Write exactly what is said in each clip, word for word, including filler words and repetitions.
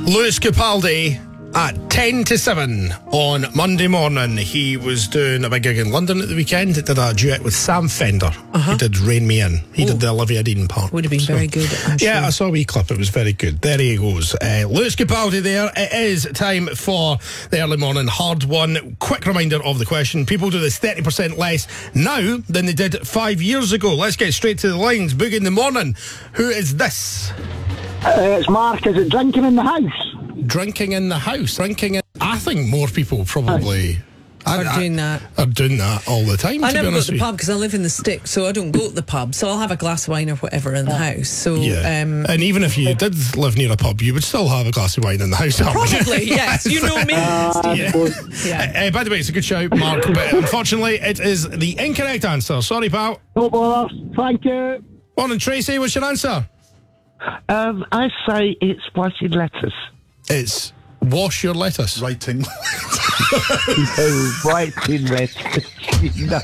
Lewis Capaldi at ten to seven on Monday morning. He was doing a big gig in London at the weekend. Did a duet with Sam Fender. Uh-huh. He did Rain Me In. He Ooh. did the Olivia Dean part. Would have been So, very good, I'm yeah, sure. I saw a wee clip. It was very good. There he goes. Uh, Lewis Capaldi there. It is time for the early morning hard one. Quick reminder of the question. People do this thirty percent less now than they did five years ago. Let's get straight to the lines. Boogie in the morning. Who is this? Uh, it's Mark. Is it drinking in the house? Drinking in the house. Drinking in... I think more people probably... Are I- I- doing that. Are doing that all the time, I to be never go honest to the with you. pub because I live in the stick, so I don't go to the pub. So I'll have a glass of wine or whatever in the house. So Yeah. um, and even if you did live near a pub, you would still have a glass of wine in the house. probably, yes. You know me. Yeah. Yeah. Uh, by the way, it's a good shout, Mark, but unfortunately, it is the incorrect answer. Sorry, pal. No bother. Thank you. Morning, Tracy. What's your answer? Um, I say it's writing letters. It's wash your lettuce. Writing. No, writing letters. No.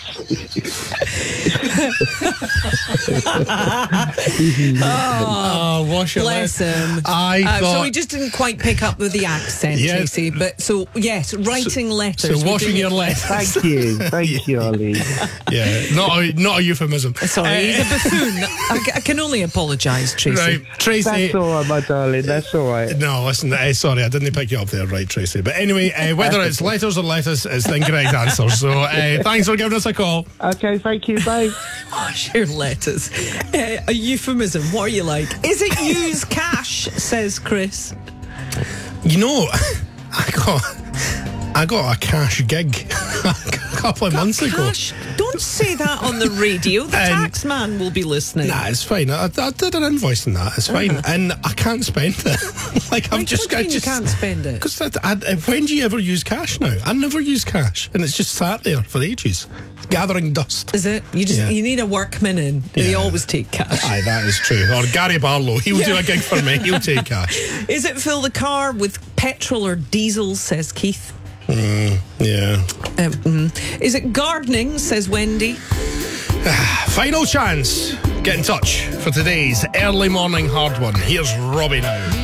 Oh, wash your Bless lettuce. him. I Uh, thought... so he just didn't quite pick up with the accent, Yeah. Tracy. But so yes, writing letters. So We're washing doing your it- lettuce. Thank you. Thank you, Ollie. Yeah, not a, not a euphemism. Sorry, Uh, he's a buffoon. I, I can only apologise, Tracy. Right, Tracy. That's all right, my darling. That's all right. No, listen, uh, sorry, I didn't pick you up there, right, Tracy. But anyway, uh, whether it's letters or lettuce, it's the incorrect answer. So uh, thanks for giving us a call. Okay, thank you. Bye. Wash your letters. Uh, a euphemism. What are you like? Is it use cash? Says Chris. You know, I got I got a cash gig a couple of months ago. Cash? Don't say that on the radio. The Um, tax man will be listening. Nah, it's fine. I, I did an invoice in that. It's fine, Uh-huh. and I can't spend it. Like I'm Like, just, what do you I mean just you can't spend it? Because when do you ever use cash now? I never use cash, and it's just sat there for ages, gathering dust. Is it? You just Yeah. you need a workman in. They Yeah. always take cash. Aye, that is true. Or Gary Barlow, he'll do a gig for me. He'll take cash. Is it fill the car with petrol or diesel? Says Keith. Yeah. Um, mm. Is it gardening? Says Wendy. Final chance. Get in touch for today's early morning hard one. Here's Robbie now.